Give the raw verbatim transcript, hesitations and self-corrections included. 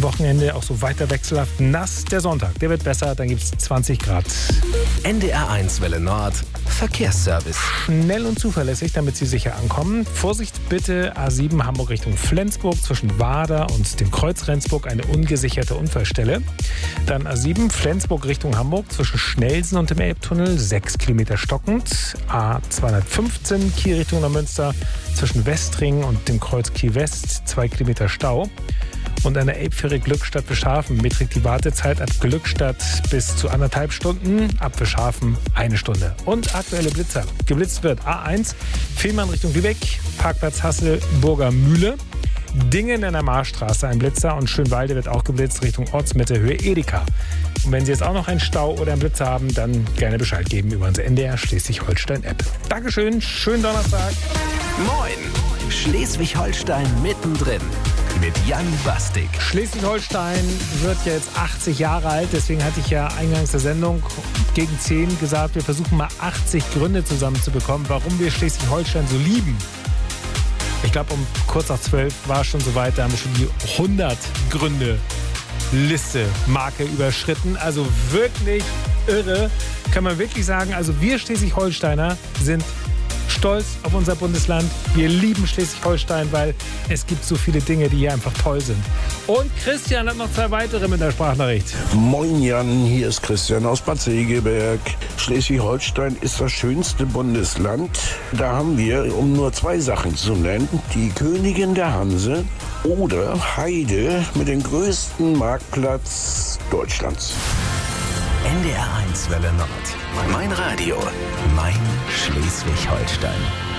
Wochenende auch so weiter wechselhaft nass. Der Sonntag, der wird besser, dann gibt es zwanzig Grad. N D R eins Welle Nord, Verkehrsservice. Schnell und zuverlässig, damit Sie sicher ankommen. Vorsicht bitte, A sieben Hamburg Richtung Flensburg zwischen Wader und dem Kreuz Rendsburg, eine ungesicherte Unfallstelle. Dann A sieben Flensburg Richtung Hamburg zwischen Schnelsen und dem Elbtunnel, sechs Kilometer stockend. A zweihundertfünfzehn Kiel Richtung Neumünster zwischen Westring und dem Kreuz Kiel West, zwei Kilometer Stau. Und an der Elbfähre Glückstadt Bischhafen beträgt die Wartezeit ab Glückstadt bis zu anderthalb Stunden, ab Bischhafen eine Stunde. Und aktuelle Blitzer. Geblitzt wird A eins, Fehmarn Richtung Lübeck, Parkplatz Hasselburger Mühle, Dingen in der Marstraße ein Blitzer und Schönwalde wird auch geblitzt Richtung Ortsmitte, Höhe Edeka. Und wenn Sie jetzt auch noch einen Stau oder einen Blitzer haben, dann gerne Bescheid geben über unsere N D R Schleswig-Holstein-App. Dankeschön, schönen Donnerstag. Moin, Schleswig-Holstein mittendrin. Mit Jan Bastik. Schleswig-Holstein wird jetzt achtzig Jahre alt. Deswegen hatte ich ja eingangs der Sendung gegen zehn gesagt, wir versuchen mal achtzig Gründe zusammenzubekommen, warum wir Schleswig-Holstein so lieben. Ich glaube, um kurz nach zwölf war es schon soweit, da haben wir schon die hundert Gründe Liste, Marke überschritten. Also wirklich irre, kann man wirklich sagen. Also wir Schleswig-Holsteiner sind stolz auf unser Bundesland. Wir lieben Schleswig-Holstein, weil es gibt so viele Dinge, die hier einfach toll sind. Und Christian hat noch zwei weitere mit der Sprachnachricht. Moin Jan, hier ist Christian aus Bad Segeberg. Schleswig-Holstein ist das schönste Bundesland. Da haben wir, um nur zwei Sachen zu nennen, die Königin der Hanse oder Heide mit dem größten Marktplatz Deutschlands. N D R eins Welle Nord. Mein Radio, mein Schleswig-Holstein.